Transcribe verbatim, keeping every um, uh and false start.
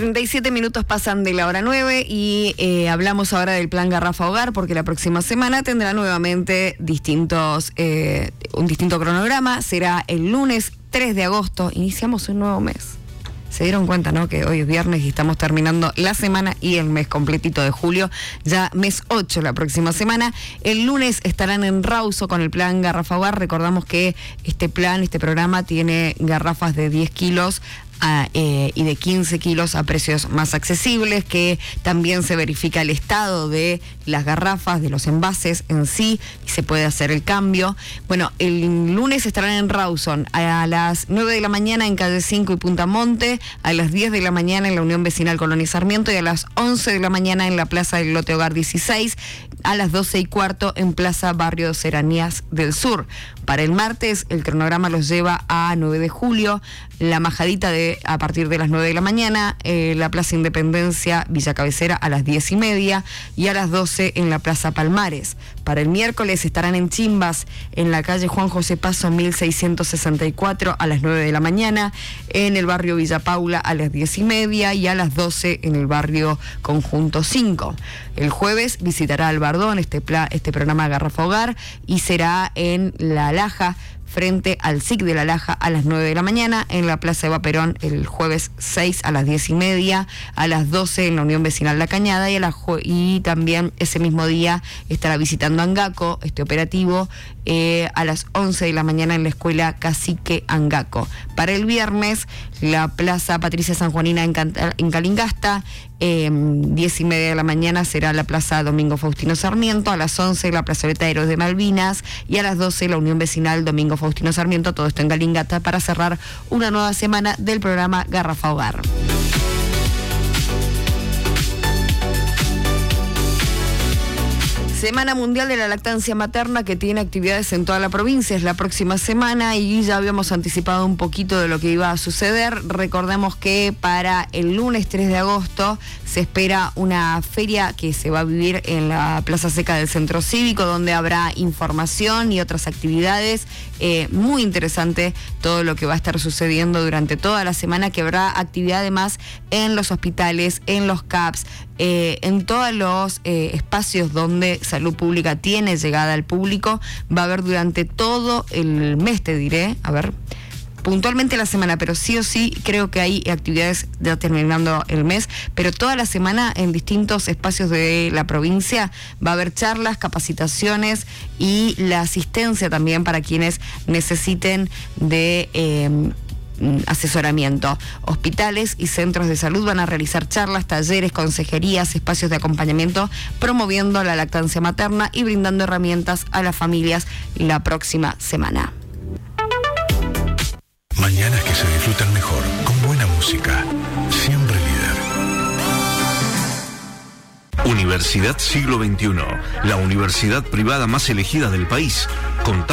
treinta y siete minutos pasan de la hora nueve y eh, hablamos ahora del plan Garrafa Hogar, porque la próxima semana tendrá nuevamente distintos, eh, un distinto cronograma. Será el lunes tres de agosto, iniciamos un nuevo mes. Se dieron cuenta, ¿no?, que hoy es viernes y estamos terminando la semana y el mes completito de julio, ya mes ocho la próxima semana. El lunes estarán en Rauso con el plan Garrafa Hogar. Recordamos que este plan, este programa tiene garrafas de diez kilos A, eh, y de quince kilos a precios más accesibles, que también se verifica el estado de las garrafas, de los envases en sí, y se puede hacer el cambio. Bueno, el lunes estarán en Rawson a las nueve de la mañana en Calle cinco y Punta Monte, a las diez de la mañana en la Unión Vecinal Colonia Sarmiento y a las once de la mañana en la Plaza del Lote Hogar dieciséis, a las doce y cuarto en Plaza Barrio Seranías del Sur. Para el martes el cronograma los lleva a nueve de julio, La Majadita de a partir de las nueve de la mañana, eh, la Plaza Independencia, Villa Cabecera a las diez y media y a las doce en la Plaza Palmares. Para el miércoles estarán en Chimbas, en la calle Juan José Paso mil seiscientos sesenta y cuatro a las nueve de la mañana, en el barrio Villa Paula a las diez y media y a las doce en el barrio Conjunto cinco. El jueves visitará Albardón este, pla, este programa Garrafa Hogar y será en La Laja, frente al S I C de La Laja a las nueve de la mañana, en la Plaza Eva Perón el jueves seis a las diez y media, a las doce en la Unión Vecinal La Cañada y, a la, y también ese mismo día estará visitando Angaco, este operativo, eh, a las once de la mañana en la Escuela Cacique Angaco. Para el viernes, la Plaza Patricia Sanjuanina en, Canta, en Calingasta, eh, diez y media de la mañana será la Plaza Domingo Faustino Sarmiento, a las once la Plazoleta Héroes de Malvinas y a las doce la Unión Vecinal Domingo Faustino Sarmiento, todo esto en Calingasta, para cerrar una nueva semana del programa Garrafa Hogar. Semana Mundial de la Lactancia Materna, que tiene actividades en toda la provincia, es la próxima semana y ya habíamos anticipado un poquito de lo que iba a suceder. Recordemos que para el lunes tres de agosto se espera una feria que se va a vivir en la Plaza Seca del Centro Cívico, donde habrá información y otras actividades. Eh, muy interesante todo lo que va a estar sucediendo durante toda la semana, que habrá actividad además en los hospitales, en los C A Ps, eh, en todos los eh, espacios donde Salud Pública tiene llegada al público. Va a haber durante todo el mes, te diré, a ver, puntualmente la semana, pero sí o sí creo que hay actividades ya terminando el mes, pero toda la semana en distintos espacios de la provincia va a haber charlas, capacitaciones y la asistencia también para quienes necesiten de eh, asesoramiento. Hospitales y centros de salud van a realizar charlas, talleres, consejerías, espacios de acompañamiento, promoviendo la lactancia materna y brindando herramientas a las familias la próxima semana. Mañanas que se disfrutan mejor, con buena música. Siempre líder. Universidad Siglo veintiuno, la universidad privada más elegida del país. Contá